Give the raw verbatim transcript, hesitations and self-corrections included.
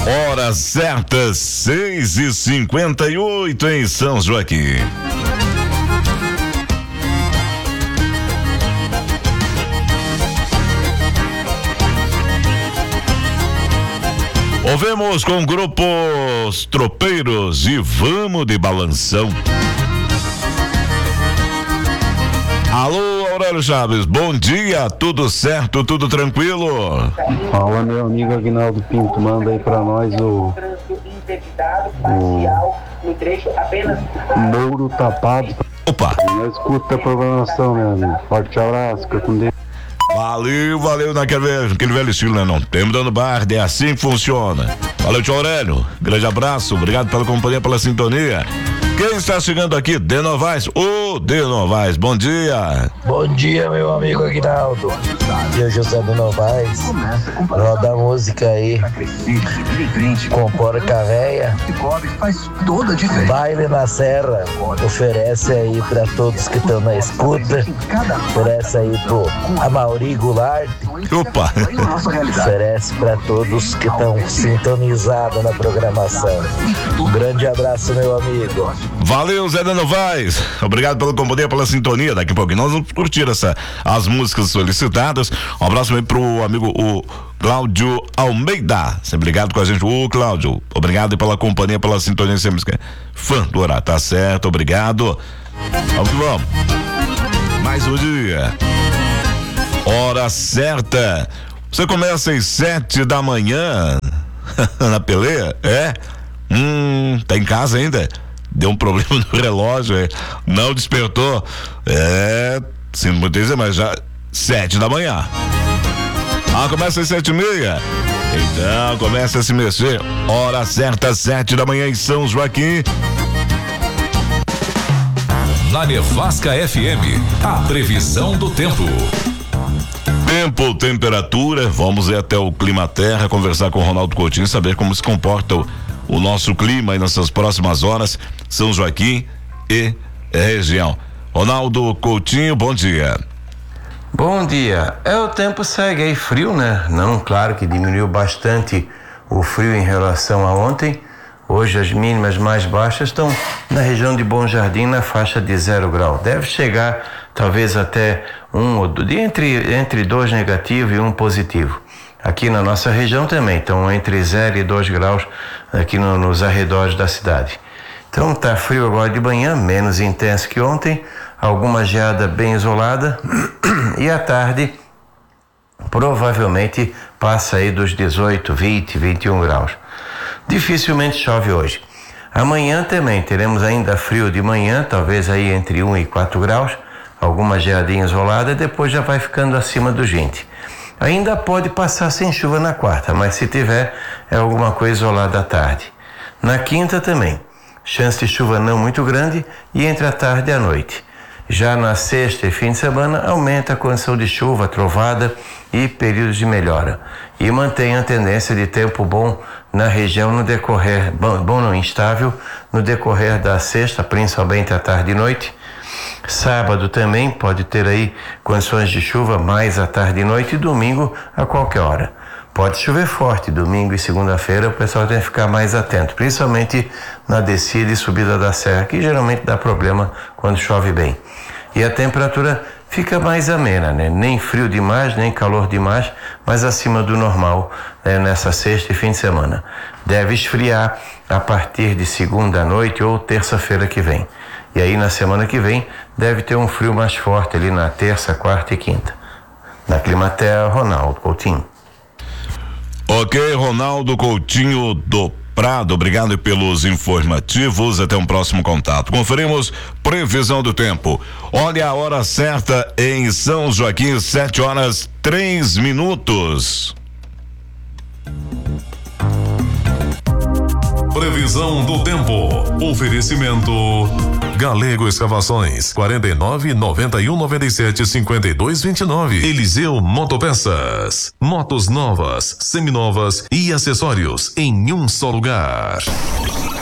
Hora certa, seis e cinquenta e oito em São Joaquim. Ouvemos com grupos tropeiros e vamos de balanção. Alô, Aurélio Chaves, bom dia, tudo certo, tudo tranquilo? Fala, meu amigo Aguinaldo Pinto, manda aí pra nós o, o Mouro Tapado. Opa! Não escuta a programação, meu amigo. Forte abraço, fica com Deus. Valeu, valeu naquele velho, aquele velho estilo, né? Não temos dando barra, é assim que funciona. Valeu, tio Aurélio, grande abraço, obrigado pela companhia, pela sintonia. Quem está chegando aqui? De Novaes, ô oh, De Novaes, bom dia. Bom dia, meu amigo Aguinaldo. Aqui é o José de Novaes. Roda a música aí. Com porca véia. Baile na Serra. Oferece aí pra todos que estão na escuta. Oferece aí pro Amaury Goulart. Opa! Oferece pra todos que estão sintonizados na programação. Um grande abraço, meu amigo. Valeu, Zé de Novaes. Obrigado pela companhia, pela sintonia. Daqui a pouquinho nós vamos curtir essa, as músicas solicitadas. Um abraço aí pro amigo o Cláudio Almeida. Sempre ligado com a gente. Ô, Cláudio, obrigado pela companhia, pela sintonia. Sempre fã do horário, tá certo, obrigado. Vamos que vamos. Mais um dia. Hora certa. Você começa às sete da manhã na peleia? É? Hum, tá em casa ainda? Deu um problema no relógio, é. Não despertou. É, sinto muito dizer, mas já sete da manhã. Ah, começa às sete e meia. Então começa a se mexer. Hora certa, sete da manhã em São Joaquim. Na Nevasca F M, a previsão do tempo. Tempo, temperatura, vamos ir até o Clima Terra, conversar com o Ronaldo Coutinho, saber como se comporta o, o nosso clima aí nessas próximas horas, São Joaquim e região. Ronaldo Coutinho, bom dia. Bom dia. É, o tempo segue aí frio, né? Não, claro que diminuiu bastante o frio em relação a ontem. Hoje as mínimas mais baixas estão na região de Bom Jardim, na faixa de zero grau. Deve chegar talvez até um ou dois, entre, entre dois negativos e um positivo. Aqui na nossa região também, estão entre zero e dois graus aqui no, nos arredores da cidade. Então tá frio agora de manhã, menos intenso que ontem, alguma geada bem isolada e à tarde provavelmente passa aí dos dezoito, vinte, vinte e um graus. Dificilmente chove hoje. Amanhã também teremos ainda frio de manhã, talvez aí entre um e quatro graus, alguma geadinha isolada, depois já vai ficando acima dos vinte. Ainda pode passar sem chuva na quarta, mas se tiver, é alguma coisa isolada à tarde. Na quinta também, chance de chuva não muito grande e entre a tarde e a noite. Já na sexta e fim de semana, aumenta a condição de chuva, trovada e períodos de melhora. E mantém a tendência de tempo bom na região no decorrer, bom, bom não instável, no decorrer da sexta, principalmente à tarde e noite. Sábado também pode ter aí condições de chuva mais à tarde e noite e domingo a qualquer hora. Pode chover forte domingo e segunda-feira, o pessoal tem que ficar mais atento, principalmente na descida e subida da serra, que geralmente dá problema quando chove bem. E a temperatura fica mais amena, né? Nem frio demais, nem calor demais, mas acima do normal, né? Nessa sexta e fim de semana. Deve esfriar a partir de segunda à noite ou terça-feira que vem. E aí na semana que vem deve ter um frio mais forte ali na terça, quarta e quinta. Na Climaterra, Ronaldo Coutinho. Ok, Ronaldo Coutinho do Prado, obrigado pelos informativos, até um próximo contato. Conferimos previsão do tempo. Olha a hora certa em São Joaquim, sete horas, três minutos. Previsão do tempo. Oferecimento Galego Escavações, quarenta e nove, noventa e um, noventa e sete, cinquenta e dois, vinte e nove. Eliseu Motopeças. Motos novas, seminovas e acessórios em um só lugar.